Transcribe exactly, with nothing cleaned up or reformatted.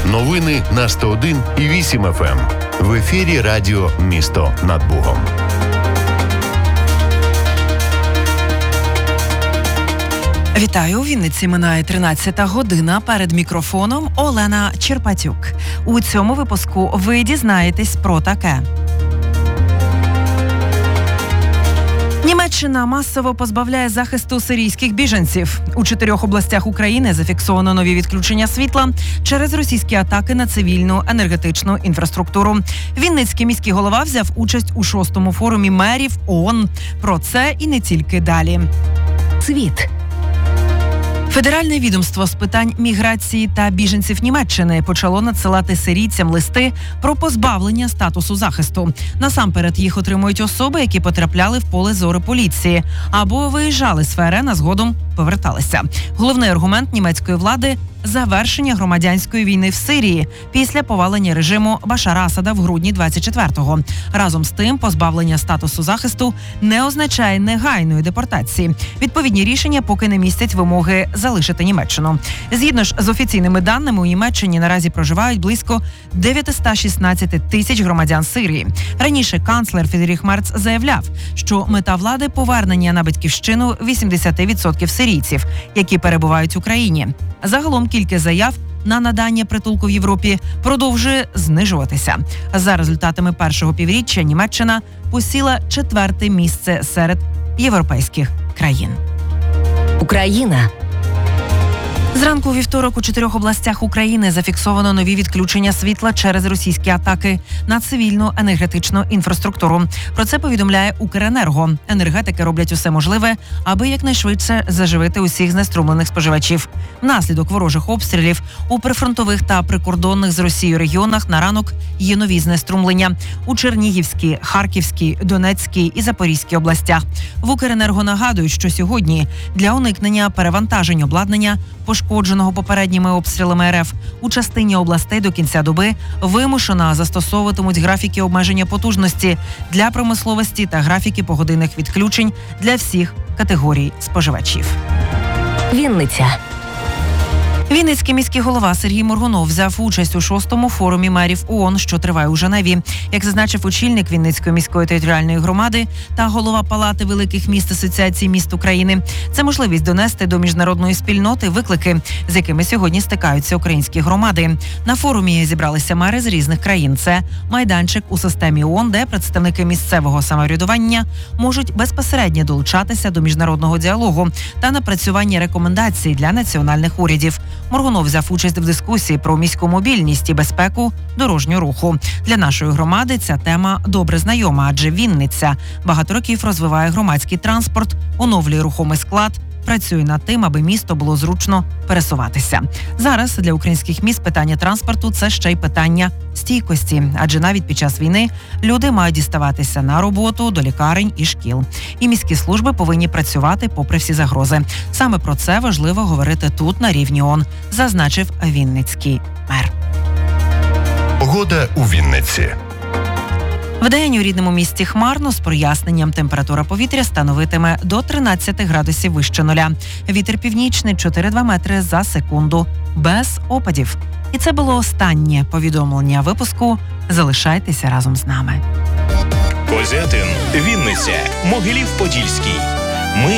Новини на сто один і вісім еф ем. В ефірі радіо «Місто над Бугом». Вітаю! У Вінниці минає тринадцята година. Перед мікрофоном Олена Черпатюк. У цьому випуску ви дізнаєтесь про таке. Німеччина масово позбавляє захисту сирійських біженців. У чотирьох областях України зафіксовано нові відключення світла через російські атаки на цивільну енергетичну інфраструктуру. Вінницький міський голова взяв участь у шостому форумі мерів ООН. Про це і не тільки далі. Світ. Федеральне відомство з питань міграції та біженців Німеччини почало надсилати сирійцям листи про позбавлення статусу захисту. Насамперед їх отримують особи, які потрапляли в поле зору поліції або виїжджали з ФРН, а згодом поверталися. Головний аргумент німецької влади – завершення громадянської війни в Сирії після повалення режиму Башара Асада в грудні двадцять четвертого. Разом з тим, позбавлення статусу захисту не означає негайної депортації. Відповідні рішення поки не містять вимоги залишити Німеччину. Згідно ж з офіційними даними, у Німеччині наразі проживають близько дев'ятсот шістнадцять тисяч громадян Сирії. Раніше канцлер Фрідріх Мерц заявляв, що мета влади – повернення на батьківщину вісімдесят відсотків сирійців, які перебувають в Україні. Загалом кількість заяв на надання притулку в Європі продовжує знижуватися. За результатами першого півріччя Німеччина посіла четверте місце серед європейських країн. Україна. Зранку у вівторок у чотирьох областях України зафіксовано нові відключення світла через російські атаки на цивільну енергетичну інфраструктуру. Про це повідомляє Укренерго. Енергетики роблять усе можливе, аби якнайшвидше заживити усіх знеструмлених споживачів. Внаслідок ворожих обстрілів у прифронтових та прикордонних з Росією регіонах на ранок є нові знеструмлення у Чернігівській, Харківській, Донецькій і Запорізькій областях. В Укренерго нагадують, що сьогодні для уникнення перевантажень обладнання, пошкодженого попередніми обстрілами РФ, у частині областей до кінця доби вимушено застосовуватимуть графіки обмеження потужності для промисловості та графіки погодинних відключень для всіх категорій споживачів. Вінниця. Вінницький міський голова Сергій Моргунов взяв участь у шостому форумі мерів ООН, що триває у Женеві. Як зазначив очільник Вінницької міської територіальної громади та голова Палати великих міст Асоціації міст України, це можливість донести до міжнародної спільноти виклики, з якими сьогодні стикаються українські громади. На форумі зібралися мери з різних країн. Це майданчик у системі ООН, де представники місцевого самоврядування можуть безпосередньо долучатися до міжнародного діалогу та напрацювання рекомендацій для національних урядів. Моргунов взяв участь в дискусії про міську мобільність і безпеку дорожнього руху. Для нашої громади ця тема добре знайома, адже Вінниця багато років розвиває громадський транспорт, оновлює рухомий склад, працює над тим, аби місто було зручно пересуватися. Зараз для українських міст питання транспорту – це ще й питання стійкості, адже навіть під час війни люди мають діставатися на роботу, до лікарень і шкіл. І міські служби повинні працювати попри всі загрози. Саме про це важливо говорити тут, на рівні ООН, зазначив вінницький мер. Погода у Вінниці. Вдень у рідному місті хмарно, з проясненням. Температура повітря становитиме до тринадцяти градусів вище нуля. Вітер північний чотири-два метри за секунду. Без опадів. І це було останнє повідомлення випуску. Залишайтеся разом з нами. Козятин, Вінниця, Могилів-Подільський. Ми